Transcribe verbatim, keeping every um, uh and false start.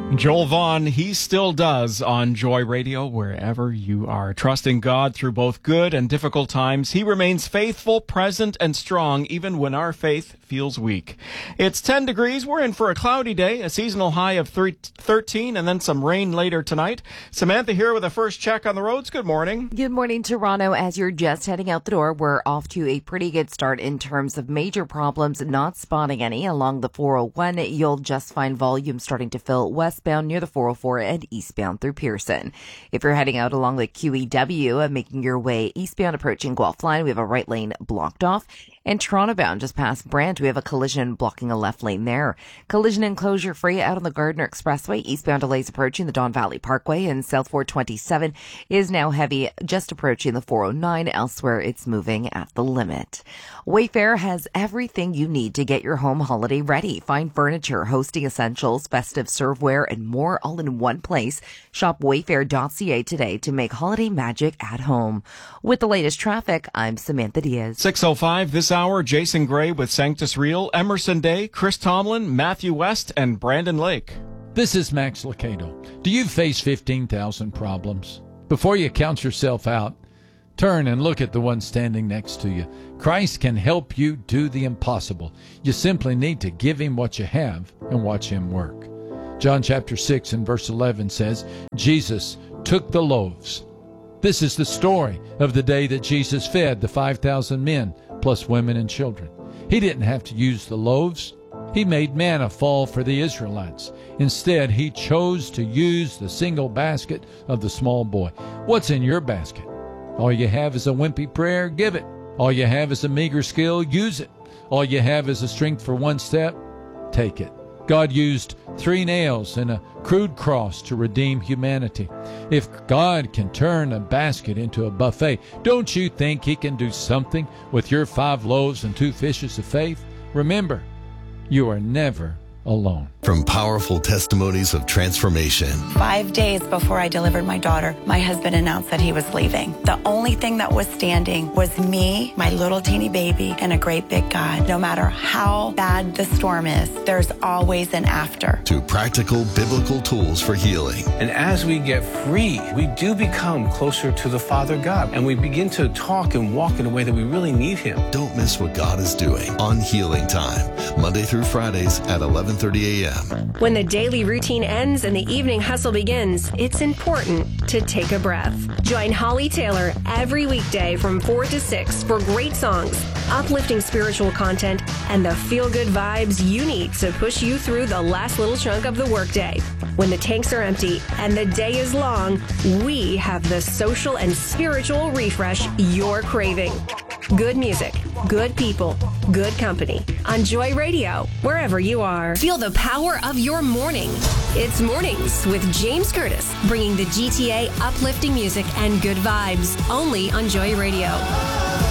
Joel Vaughn, he still does on Joy Radio wherever you are. Trusting God through both good and difficult times, he remains faithful, present, and strong even when our faith feels weak. It's ten degrees. We're in for a cloudy day, a seasonal high of thirteen, and then some rain later tonight. Samantha here with a first check on the roads. Good morning. Good morning, Toronto. As you're just heading out the door, we're off to a pretty good start in terms of major problems, not spotting any. Along the four oh one, you'll just find volume starting to fill westbound near the four oh four and eastbound through Pearson. If you're heading out along the Q E W and making your way eastbound approaching Guelph Line, we have a right lane blocked off. And Toronto bound just past Brant, we have a collision blocking a left lane there. Collision enclosure free out on the Gardiner Expressway. Eastbound delays approaching the Don Valley Parkway, and South four twenty-seven is now heavy just approaching the four oh nine. Elsewhere, it's moving at the limit. Wayfair has everything you need to get your home holiday ready. Find furniture, hosting essentials, festive serveware, and more all in one place. Shop wayfair dot c a today to make holiday magic at home. With the latest traffic, I'm Samantha Diaz. six oh five this hour, Jason Gray with Sanctus Real, Emerson Day, Chris Tomlin, Matthew West, and Brandon Lake. This is Max Lucado. Do you face fifteen thousand problems? Before you count yourself out, turn and look at the one standing next to you. Christ can help you do the impossible. You simply need to give him what you have and watch him work. John chapter six and verse eleven says, Jesus took the loaves. This is the story of the day that Jesus fed the five thousand men, plus women and children. He didn't have to use the loaves. He made manna fall for the Israelites. Instead, he chose to use the single basket of the small boy. What's in your basket? All you have is a wimpy prayer? Give it. All you have is a meager skill? Use it. All you have is a strength for one step? Take it. God used three nails and a crude cross to redeem humanity. If God can turn a basket into a buffet, don't you think he can do something with your five loaves and two fishes of faith? Remember, you are never alone. From powerful testimonies of transformation. Five days before I delivered my daughter, my husband announced that he was leaving. The only thing that was standing was me, my little teeny baby, and a great big God. No matter how bad the storm is, there's always an after. To practical biblical tools for healing. And as we get free, we do become closer to the Father God, and we begin to talk and walk in a way that we really need him. Don't miss what God is doing on Healing Time, Monday through Fridays at eleven thirty a.m. When the daily routine ends and the evening hustle begins, it's important to take a breath. Join Holly Taylor every weekday from four to six for great songs, uplifting spiritual content, and the feel-good vibes you need to push you through the last little chunk of the workday. When the tanks are empty and the day is long, we have the social and spiritual refresh you're craving. Good music, good people, good company. On Joy Radio, wherever you are. Feel the power of your morning. It's Mornings with James Curtis, bringing the G T A uplifting music and good vibes, only on Joy Radio.